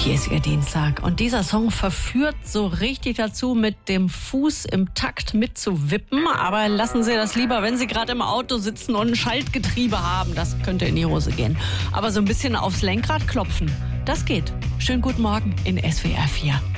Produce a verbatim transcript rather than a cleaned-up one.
Hier ist Ihr Dienstag und dieser Song verführt so richtig dazu, mit dem Fuß im Takt mitzuwippen. Aber lassen Sie das lieber, wenn Sie gerade im Auto sitzen und ein Schaltgetriebe haben. Das könnte in die Hose gehen. Aber so ein bisschen aufs Lenkrad klopfen, das geht. Schönen guten Morgen in S W R vier.